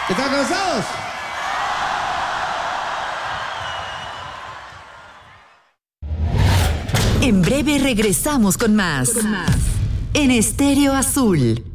¿Están cansados? En breve regresamos con más. En Estéreo Azul.